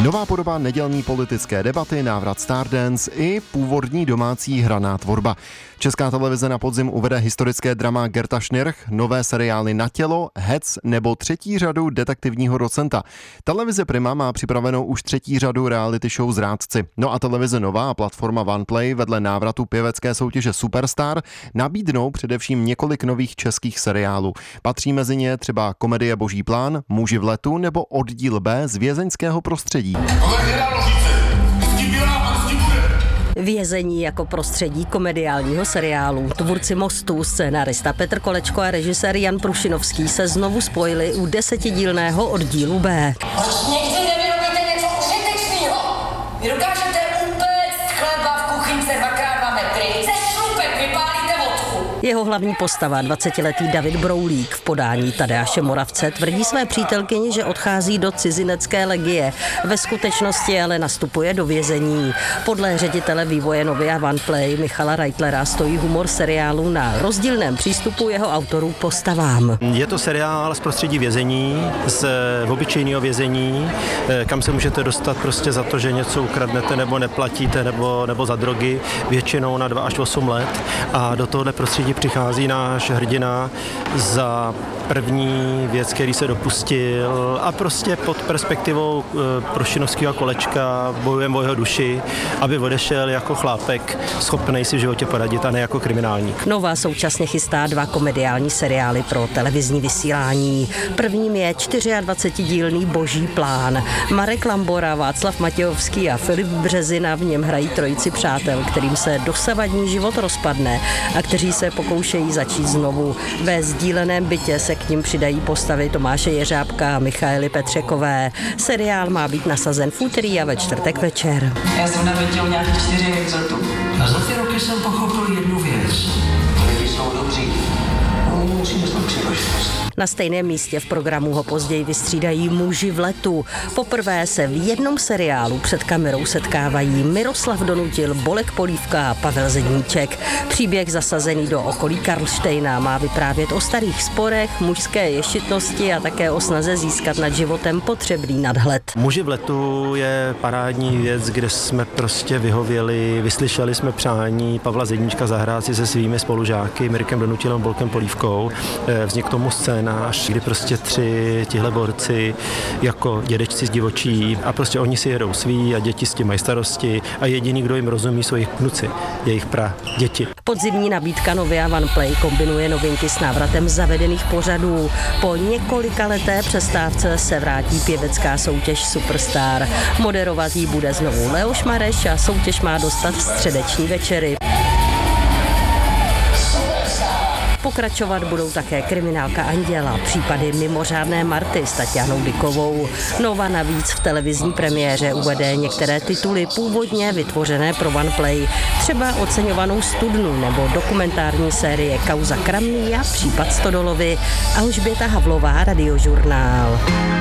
Nová podoba nedělní politické debaty, návrat Stardance i původní domácí hraná tvorba. Česká televize na podzim uvede historické drama Gerta Schnirch, nové seriály Na tělo, Hec nebo třetí řadu detektivního docenta. Televize Prima má připravenou už třetí řadu reality show Zrádci. No a televize Nova a platforma OnePlay vedle návratu pěvecké soutěže Superstar nabídnou především několik nových českých seriálů. Patří mezi ně třeba komedie Boží plán, Muži v letu nebo Oddíl B z vězeňského prostředí. Vězení jako prostředí komediálního seriálu. Tvůrci Mostu, scénárista Petr Kolečko a režisér Jan Prušinovský se znovu spojili u 10dílného Oddílu B. Proč někdy nevyrobíte něco užitečného? Vy dokážete upéct chleba v kuchyňce 2x2 metry, ze šlupek vypálíte vodku. Jeho hlavní postava, 20letý David Broulík v podání Tadeáše Moravce, tvrdí své přítelkyni, že odchází do cizinecké legie. Ve skutečnosti ale nastupuje do vězení. Podle ředitele vývoje Novy a OnePlay Michala Reitlera stojí humor seriálu na rozdílném přístupu jeho autorů k postavám. Je to seriál z prostředí vězení, z obyčejného vězení, kam se můžete dostat prostě za to, že něco ukradnete nebo neplatíte nebo za drogy, většinou na 2 až 8 let. A do tohohle prostředí přichází náš hrdina za první věc, který se dopustil, a prostě pod perspektivou Prušinovského a Kolečka bojujeme o jeho duši, aby odešel jako chlápek, schopnej si v životě poradit a ne jako kriminálník. Nova současně chystá 2 komediální seriály pro televizní vysílání. Prvním je 24dílný Boží plán. Marek Lambora, Václav Matějovský a Filip Březina v něm hrají trojici přátel, kterým se dosavadní život rozpadne a kteří se pokoušejí začít znovu. Ve sdíleném bytě se k ním přidají postavy Tomáše Jeřábka a Michaely Petřekové. Seriál má být nasazen v úterý a ve čtvrtek večer. Já jsem navěděl nějakých 4 exotů. A za ty roky jsem pochopil jednu věc. Lidi jsou dobří. Oni musí myslet příležitost. Na stejném místě v programu ho později vystřídají Muži v letu. Poprvé se v jednom seriálu před kamerou setkávají Miroslav Donutil, Bolek Polívka a Pavel Zedníček. Příběh zasazený do okolí Karlštejna má vyprávět o starých sporech, mužské ješitnosti a také o snaze získat nad životem potřebný nadhled. Muži v letu je parádní věc, kde jsme prostě vyhověli, vyslyšeli jsme přání Pavla Zedníčka zahrát si se svými spolužáky Mirkem Donutilem, Bolkem Polívkou. Vznikl tomu scénář, kdy prostě 3 tihle borci jako dědečci z divočí a prostě oni si jedou svý a děti s tím mají starosti a jediný, kdo jim rozumí, jsou jejich vnuci, jejich děti. Podzimní nabídka Novy a OnePlay kombinuje novinky s návratem zavedených pořadů. Po několikaleté přestávce se vrátí pěvecká soutěž Superstar. Moderovat jí bude znovu Leoš Mareš a soutěž má dostat středeční večery. Pokračovat budou také Kriminálka Anděla, případy Mimořádné Marty s Tatianou Dykovou. Nova navíc v televizní premiéře uvede některé tituly původně vytvořené pro OnePlay, třeba Oceňovanou studnu nebo dokumentární série Kauza Kramný a případ Stodolovy. Alžběta Havlová, Radiožurnál.